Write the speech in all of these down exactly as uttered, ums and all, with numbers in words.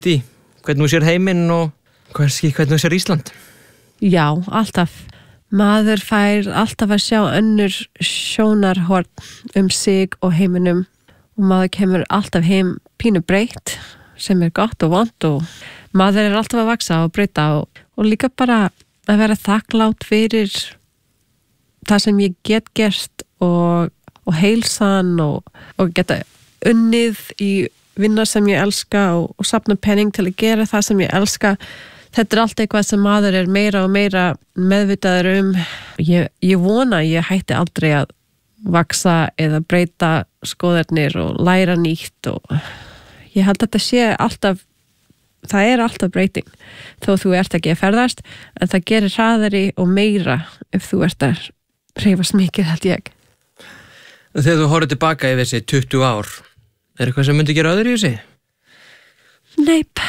í hvernig þú sér heiminn og kannski hvernig þú sér Ísland? Já, alltaf. Maður fær alltaf að sjá önnur sjónarhorn um sig og heiminum og maður kemur alltaf heim pínu breytt sem er gott og vont og maður er alltaf að vaksa og breyta og, og líka bara að vera þakklátt fyrir það sem ég get gert og, og heilsan og, og geta unnið í vinna sem ég elska og, og safna penning til að gera það sem ég elska. Þetta er allt eitthvað sem maður er meira og meira meðvitaður um. Ég, ég vona að ég hætti aldrei að vaksa eða breyta skoðarnir og læra nýtt og ég held að þetta sé alltaf, það er alltaf breyting þó þú ert ekki að ferðast en það gerir hraðari og meira ef þú ert að hreyfast mikið held ég. Þegar þú horfir tilbaka yfir þessi tuttugu ár, er eitthvað sem myndi gera öðru í þessi? Neip.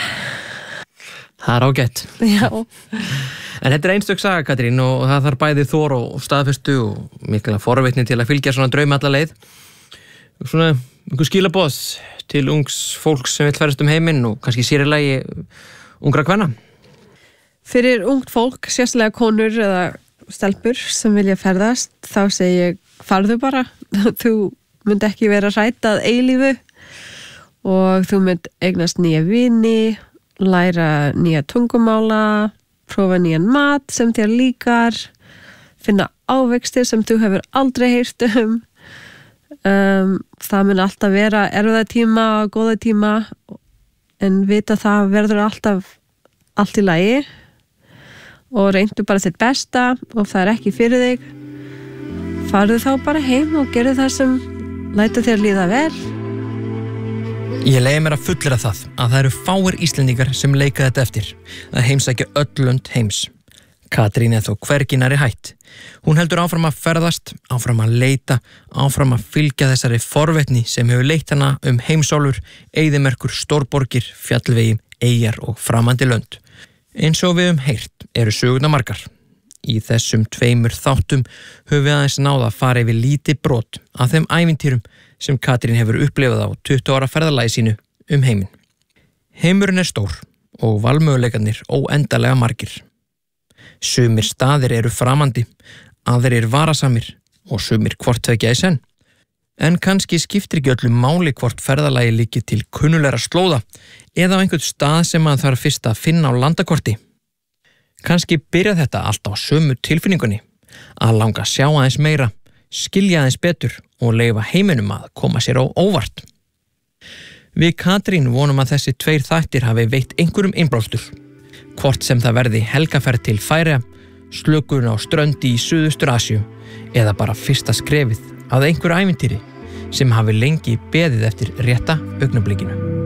Það er ágætt. Já. En þetta er einstök saga, Katrín, og það þarf bæði þor og staðfestu og mikla forvitni til að fylgja svona drauma alla leið. Svona einhver skilaboð til ungs fólks sem vill ferðast um heiminn og kannski sér í lagi ungra kvenna. Fyrir ungt fólk, sérstaklega konur eða stelpur sem vilja ferðast, þá segi ég farðu bara. Þú mynd ekki vera hrædd að eilífu og þú mynd eignast nýja vini, læra nýja tungumála, prófa nýjan mat sem þér líkar, finna ávextir sem þú hefur aldrei heyrt um. Um, það mun alltaf vera erfiða tíma og góða tíma en vita það verður alltaf allt í lagi og reyndu bara þitt besta og það er ekki fyrir þig farðu þá bara heim og gerðu það sem lætur þér líða vel. Ég leiði mér að fullera það að það eru fáir Íslendingar sem leika þetta eftir að heimsækja öll lönd heims. Katrín er þó hvergi nærri hætt. Hún heldur áfram að ferðast, áfram að leita, áfram að fylgja þessari forvitni sem hefur leitt hana um heimsálfur, eyðimerkur, stórborgir, fjallvegi, eyjar og framandi lönd. Eins og við um heyrt eru sögurnar margar. Í þessum tveimur þáttum höfum við aðeins náð að fara yfir lítið brot af þeim ævintýrum sem Katrín hefur upplifað á tuttugu ára ferðalagi sínu um heiminn. Heimurinn er stór og valmöguleikarnir óendanlega margir. Sumir staðir eru framandi, aðrir varasamir og sumir hvort tveggja í senn. En kannski skiptir ekki öllu máli hvort ferðalagi líki til kunnulegra slóða eða á einhvern stað sem maður þarf fyrst að finna á landakorti. Kannski byrja þetta allt á sömu tilfinningunni, að langa að sjá aðeins meira, skilja aðeins betur og leyfa heiminum að koma sér á óvart. Við Katrín vonum að þessi tveir þættir hafi veitt einhverjum innblástur. Hvort sem það verði helgaferð til Færeyja, slökun á ströndi í Suðaustur-Asíu eða bara fyrsta skrefið að einhverju ævintýri sem hafi lengi beðið eftir rétta augnablikinu.